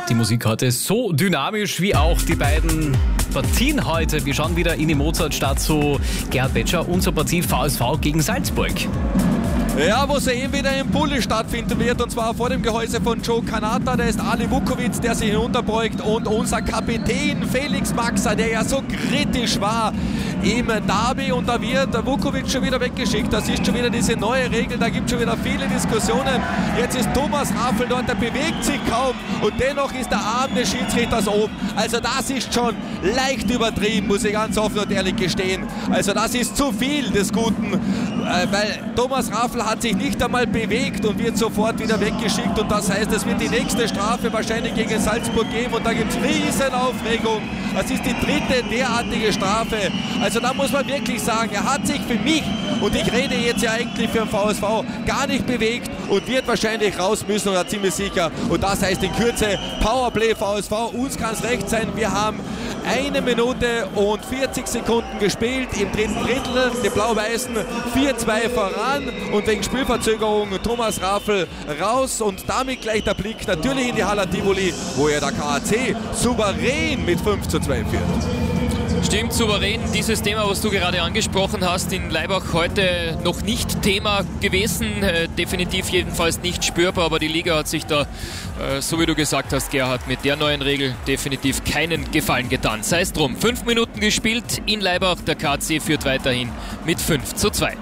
Die Musik heute ist so dynamisch wie auch die beiden Partien heute. Wir schauen wieder in die Mozartstadt zu Gerhard Betscher und zur Partie VSV gegen Salzburg. Ja, wo soeben wieder im Bulli stattfinden wird, und zwar vor dem Gehäuse von Joe Kanata. Da ist Ali Vukovic, der sich hinunterbeugt, und unser Kapitän Felix Maxer, der ja so kritisch war im Derby, und da wird der Vukovic schon wieder weggeschickt. Das ist schon wieder diese neue Regel, da gibt es schon wieder viele Diskussionen. Jetzt ist Thomas Raffl dort, der bewegt sich kaum, und dennoch ist der Arm des Schiedsrichters oben. Also das ist schon leicht übertrieben, muss ich ganz offen und ehrlich gestehen. Also das ist zu viel des Guten, weil Thomas Raffl hat sich nicht einmal bewegt und wird sofort wieder weggeschickt, und das heißt, es wird die nächste Strafe wahrscheinlich gegen Salzburg geben, und da gibt es riesen Aufregung. Das ist die dritte derartige Strafe. Also da muss man wirklich sagen, er hat sich für mich, und ich rede jetzt ja eigentlich für den VSV, gar nicht bewegt und wird wahrscheinlich raus müssen, oder ziemlich sicher. Und das heißt in Kürze Powerplay VSV. Uns kann es recht sein, wir haben 1 Minute und 40 Sekunden gespielt im dritten Drittel. Die Blau-Weißen 4-2 voran, und wegen Spielverzögerung Thomas Raffl raus, und damit gleich der Blick natürlich in die Haller Tivoli, wo ja der KAC souverän mit 5-2 führt. Stimmt, souverän. Dieses Thema, was du gerade angesprochen hast, in Laibach heute noch nicht Thema gewesen. Definitiv jedenfalls nicht spürbar, aber die Liga hat sich da, so wie du gesagt hast, Gerhard, mit der neuen Regel definitiv keinen Gefallen getan. Sei es drum, 5 Minuten gespielt in Laibach, der KC führt weiterhin mit 5-2.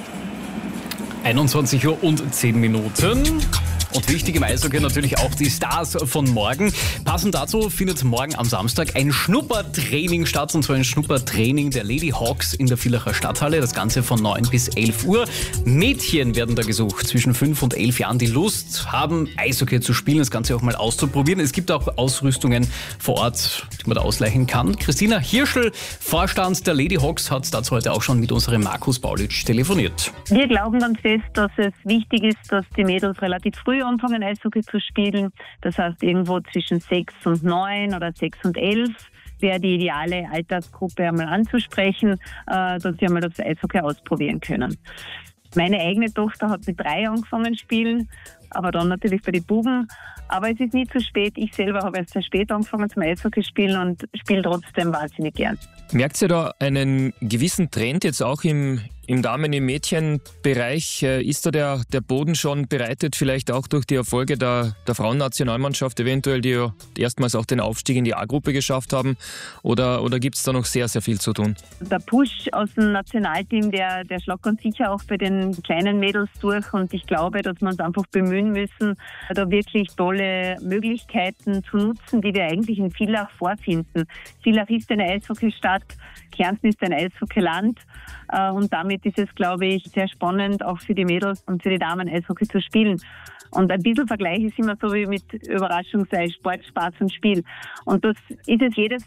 21 Uhr und 10 Minuten. Und wichtig im Eishockey natürlich auch die Stars von morgen. Passend dazu findet morgen am Samstag ein Schnuppertraining statt, und zwar ein Schnuppertraining der Lady Hawks in der Villacher Stadthalle. Das Ganze von 9 bis 11 Uhr. Mädchen werden da gesucht, zwischen 5 und 11 Jahren, die Lust haben, Eishockey zu spielen, das Ganze auch mal auszuprobieren. Es gibt auch Ausrüstungen vor Ort, die man da ausleihen kann. Christina Hirschl, Vorstand der Lady Hawks, hat dazu heute auch schon mit unserem Markus Paulitsch telefoniert. Wir glauben ganz fest, dass es wichtig ist, dass die Mädels relativ früh anfangen, Eishockey zu spielen. Das heißt, irgendwo zwischen 6 und 9 oder 6 und 11 wäre die ideale Altersgruppe einmal anzusprechen, dass sie einmal das Eishockey ausprobieren können. Meine eigene Tochter hat mit 3 angefangen zu spielen, aber dann natürlich bei den Buben. Aber es ist nie zu spät. Ich selber habe erst sehr spät angefangen zum Eishockey spielen und spiele trotzdem wahnsinnig gern. Merkt ihr da einen gewissen Trend jetzt auch im Damen-, im Mädchenbereich? Ist da der Boden schon bereitet, vielleicht auch durch die Erfolge der Frauennationalmannschaft, eventuell, die ja erstmals auch den Aufstieg in die A-Gruppe geschafft haben? Oder gibt es da noch sehr, sehr viel zu tun? Der Push aus dem Nationalteam, der schlägt ganz sicher auch bei den kleinen Mädels durch, und ich glaube, dass wir uns einfach bemühen müssen, da wirklich tolle Möglichkeiten zu nutzen, die wir eigentlich in Villach vorfinden. Villach ist eine Eishockeystadt, Kärnten ist ein Eishockeyland, und damit ist es, glaube ich, sehr spannend, auch für die Mädels und für die Damen Eishockey zu spielen. Und ein bisschen Vergleich ist immer so wie mit Überraschungseis, Sport, Spaß und Spiel. Und das ist es jedes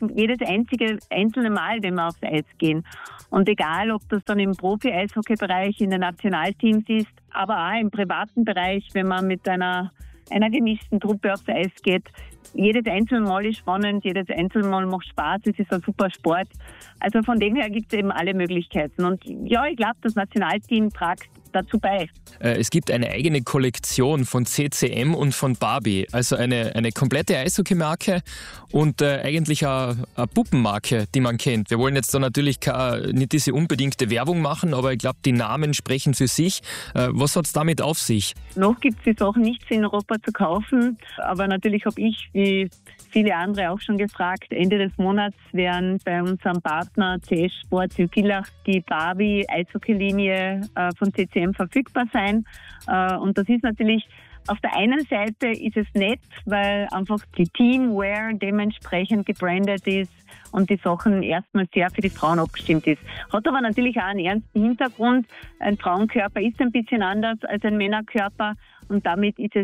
einzelne Mal, wenn wir aufs Eis gehen. Und egal, ob das dann im Profi-Eishockey-Bereich, in den Nationalteams ist, aber auch im privaten Bereich, wenn man mit einer gemischten Truppe aufs Eis geht. Jedes einzelne Mal ist spannend, jedes einzelne Mal macht Spaß, es ist ein super Sport. Also von dem her gibt es eben alle Möglichkeiten. Und ja, ich glaube, das Nationalteam tragt dazu bei. Es gibt eine eigene Kollektion von CCM und von Barbie, also eine komplette Eishockey-Marke und eigentlich eine Puppenmarke, die man kennt. Wir wollen jetzt da natürlich nicht diese unbedingte Werbung machen, aber ich glaube, die Namen sprechen für sich. Was hat es damit auf sich? Noch gibt es die Sachen nicht in Europa zu kaufen, aber natürlich habe ich, wie viele andere auch schon gefragt, Ende des Monats werden bei unserem Partner CS Sport in Villach die Barbie-Eishockey-Linie von CCM verfügbar sein. Und das ist natürlich, auf der einen Seite ist es nett, weil einfach die Teamwear dementsprechend gebrandet ist und die Sachen erstmal sehr für die Frauen abgestimmt ist. Hat aber natürlich auch einen ernsten Hintergrund. Ein Frauenkörper ist ein bisschen anders als ein Männerkörper, und damit ist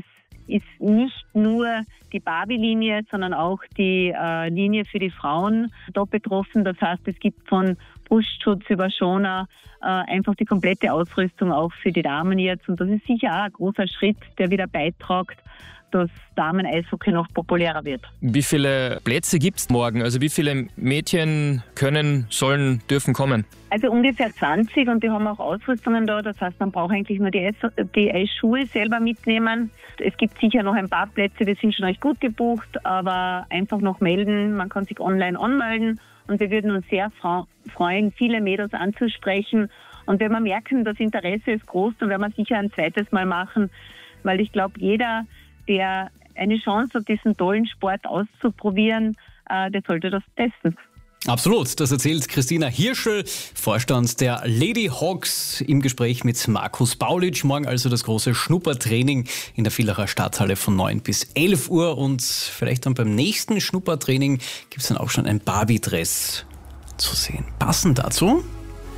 nicht nur die Barbie-Linie, sondern auch die Linie für die Frauen da betroffen. Das heißt, es gibt von Brustschutz über Schoner einfach die komplette Ausrüstung auch für die Damen jetzt. Und das ist sicher auch ein großer Schritt, der wieder beiträgt, dass Damen-Eishockey noch populärer wird. Wie viele Plätze gibt es morgen? Also wie viele Mädchen sollen, dürfen kommen? Also ungefähr 20, und die haben auch Ausrüstungen da. Das heißt, man braucht eigentlich nur die Eisschuhe selber mitnehmen. Es gibt sicher noch ein paar Plätze. Wir sind schon recht gut gut gebucht, aber einfach noch melden. Man kann sich online anmelden und wir würden uns sehr freuen, viele Mädels anzusprechen. Und wenn wir merken, das Interesse ist groß, dann werden wir sicher ein zweites Mal machen, weil ich glaube, jeder, der eine Chance hat, diesen tollen Sport auszuprobieren, der sollte das testen. Absolut, das erzählt Christina Hirschl, Vorstand der Lady Hawks, im Gespräch mit Markus Baulic. Morgen also das große Schnuppertraining in der Villacher Stadthalle von 9 bis 11 Uhr. Und vielleicht dann beim nächsten Schnuppertraining gibt es dann auch schon ein Barbie-Dress zu sehen. Passend dazu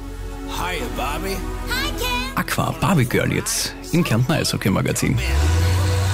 Hi, Barbie. Aqua Barbie Girl jetzt im Kärntner Eishockey-Magazin.